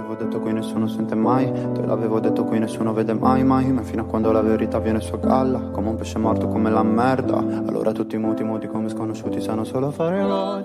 l'avevo detto qui nessuno sente mai, te l'avevo detto qui nessuno vede mai, ma fino a quando la verità viene su a galla, come un pesce morto come la merda. Allora tutti muti come sconosciuti sanno solo fare l'odio.